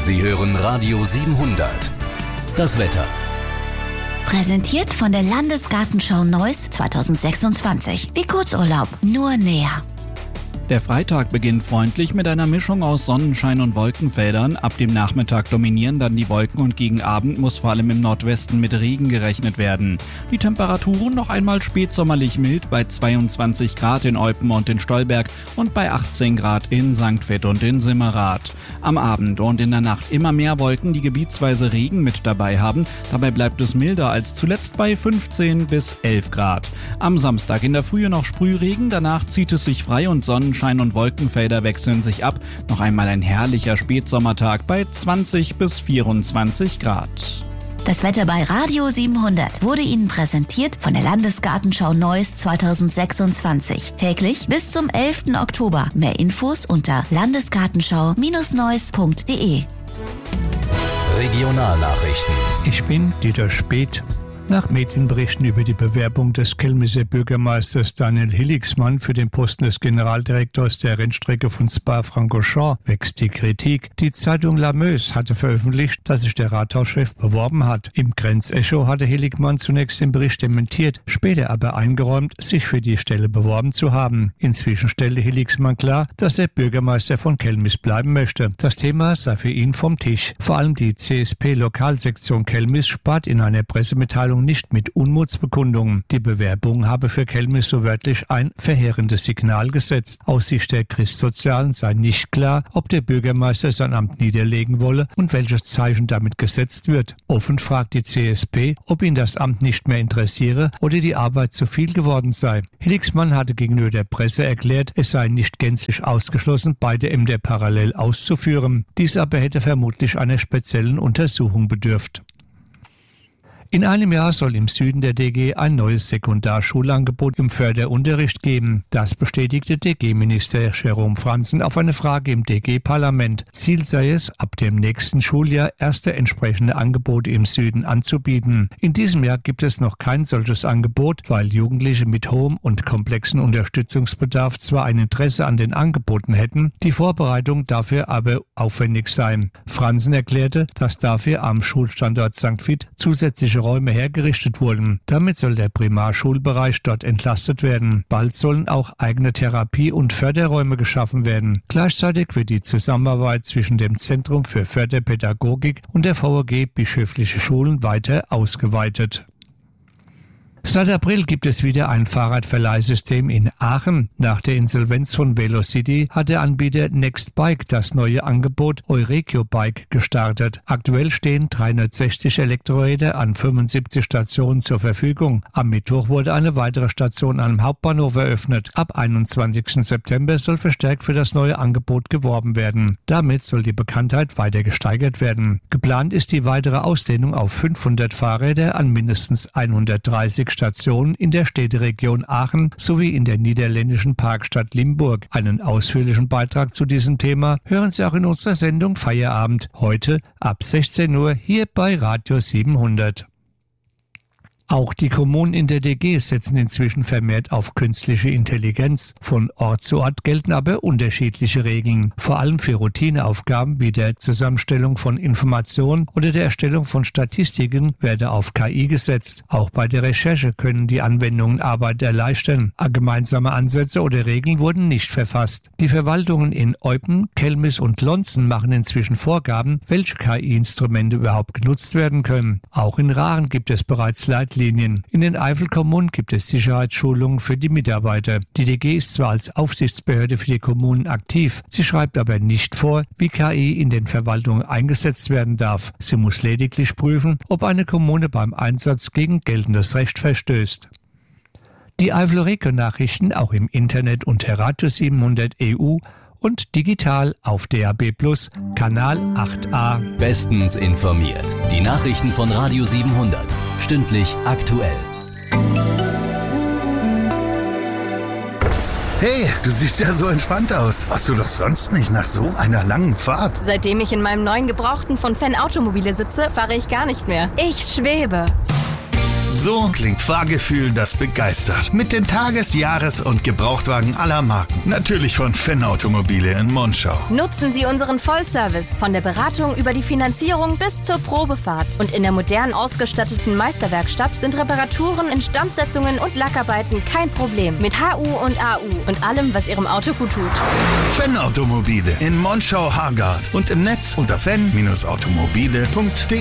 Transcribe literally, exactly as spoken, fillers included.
Sie hören Radio siebenhundert. Das Wetter. Präsentiert von der Landesgartenschau Neuss zweitausendsechsundzwanzig. Wie Kurzurlaub, nur näher. Der Freitag beginnt freundlich mit einer Mischung aus Sonnenschein und Wolkenfeldern. Ab dem Nachmittag dominieren dann die Wolken und gegen Abend muss vor allem im Nordwesten mit Regen gerechnet werden. Die Temperaturen noch einmal spätsommerlich mild bei zweiundzwanzig Grad in Eupen und in Stolberg und bei achtzehn Grad in Sankt Vith und in Simmerath. Am Abend und in der Nacht immer mehr Wolken, die gebietsweise Regen mit dabei haben. Dabei bleibt es milder als zuletzt bei fünfzehn bis elf Grad. Am Samstag in der Frühe noch Sprühregen, danach zieht es sich frei und Sonnenschein und Wolkenfelder wechseln sich ab. Noch einmal ein herrlicher Spätsommertag bei zwanzig bis vierundzwanzig Grad. Das Wetter bei Radio siebenhundert wurde Ihnen präsentiert von der Landesgartenschau Neuss zweitausendsechsundzwanzig. Täglich bis zum elften Oktober. Mehr Infos unter landesgartenschau Neuss punkt de. Regionalnachrichten. Ich bin Dieter Speth. Nach Medienberichten über die Bewerbung des Kelmischer Bürgermeisters Daniel Hilligsmann für den Posten des Generaldirektors der Rennstrecke von Spa-Francorchamps wächst die Kritik. Die Zeitung La Meuse hatte veröffentlicht, dass sich der Rathauschef beworben hat. Im Grenzecho hatte Hilligmann zunächst den Bericht dementiert, später aber eingeräumt, sich für die Stelle beworben zu haben. Inzwischen stellte Hilligsmann klar, dass er Bürgermeister von Kelmis bleiben möchte. Das Thema sei für ihn vom Tisch. Vor allem die C S P-Lokalsektion Kelmis spart in einer Pressemitteilung nicht mit Unmutsbekundungen. Die Bewerbung habe für Kelmis so wörtlich ein verheerendes Signal gesetzt. Aus Sicht der Christsozialen sei nicht klar, ob der Bürgermeister sein Amt niederlegen wolle und welches Zeichen damit gesetzt wird. Offen fragt die C S P, ob ihn das Amt nicht mehr interessiere oder die Arbeit zu viel geworden sei. Hilligsmann hatte gegenüber der Presse erklärt, es sei nicht gänzlich ausgeschlossen, beide Ämter parallel auszuführen. Dies aber hätte vermutlich einer speziellen Untersuchung bedürft. In einem Jahr soll im Süden der D G ein neues Sekundarschulangebot im Förderunterricht geben. Das bestätigte D G-Minister Jerome Franzen auf eine Frage im D G-Parlament. Ziel sei es, ab dem nächsten Schuljahr erste entsprechende Angebote im Süden anzubieten. In diesem Jahr gibt es noch kein solches Angebot, weil Jugendliche mit hohem und komplexen Unterstützungsbedarf zwar ein Interesse an den Angeboten hätten, die Vorbereitung dafür aber aufwendig sei. Franzen erklärte, dass dafür am Schulstandort Sankt Vith zusätzliche Räume hergerichtet wurden. Damit soll der Primarschulbereich dort entlastet werden. Bald sollen auch eigene Therapie- und Förderräume geschaffen werden. Gleichzeitig wird die Zusammenarbeit zwischen dem Zentrum für Förderpädagogik und der V A G Bischöfliche Schulen weiter ausgeweitet. Seit April gibt es wieder ein Fahrradverleihsystem in Aachen. Nach der Insolvenz von Velocity hat der Anbieter Nextbike das neue Angebot Euregio Bike gestartet. Aktuell stehen dreihundertsechzig Elektroräder an fünfundsiebzig Stationen zur Verfügung. Am Mittwoch wurde eine weitere Station am Hauptbahnhof eröffnet. Ab einundzwanzigsten September soll verstärkt für das neue Angebot geworben werden. Damit soll die Bekanntheit weiter gesteigert werden. Geplant ist die weitere Ausdehnung auf fünfhundert Fahrräder an mindestens hundertdreißig Stationen in der Städteregion Aachen sowie in der niederländischen Parkstadt Limburg. Einen ausführlichen Beitrag zu diesem Thema hören Sie auch in unserer Sendung Feierabend, heute ab sechzehn Uhr hier bei Radio siebenhundert. Auch die Kommunen in der D G setzen inzwischen vermehrt auf künstliche Intelligenz. Von Ort zu Ort gelten aber unterschiedliche Regeln. Vor allem für Routineaufgaben wie der Zusammenstellung von Informationen oder der Erstellung von Statistiken werde auf K I gesetzt. Auch bei der Recherche können die Anwendungen Arbeit erleichtern. Gemeinsame Ansätze oder Regeln wurden nicht verfasst. Die Verwaltungen in Eupen, Kelmis und Lonzen machen inzwischen Vorgaben, welche K I-Instrumente überhaupt genutzt werden können. Auch in Rahren gibt es bereits Leitlinien. In den Eifelkommunen gibt es Sicherheitsschulungen für die Mitarbeiter. Die D G ist zwar als Aufsichtsbehörde für die Kommunen aktiv, sie schreibt aber nicht vor, wie K I in den Verwaltungen eingesetzt werden darf. Sie muss lediglich prüfen, ob eine Kommune beim Einsatz gegen geltendes Recht verstößt. Die Eifel-Region-Nachrichten auch im Internet unter Radio siebenhundert E U und digital auf D A B plus, Kanal acht a. Bestens informiert. Die Nachrichten von Radio siebenhundert. Stündlich aktuell. Hey, du siehst ja so entspannt aus. Warst du doch sonst nicht nach so einer langen Fahrt? Seitdem ich in meinem neuen Gebrauchten von Fan Automobile sitze, fahre ich gar nicht mehr. Ich schwebe. So klingt Fahrgefühl, das begeistert. Mit den Tages-, Jahres- und Gebrauchtwagen aller Marken. Natürlich von Fenn Automobile in Monschau. Nutzen Sie unseren Vollservice von der Beratung über die Finanzierung bis zur Probefahrt. Und in der modern ausgestatteten Meisterwerkstatt sind Reparaturen, Instandsetzungen und Lackarbeiten kein Problem. Mit H U und A U und allem, was Ihrem Auto gut tut. Fenn Automobile in Monschau-Hargard und im Netz unter fenn Bindestrich automobile punkt de.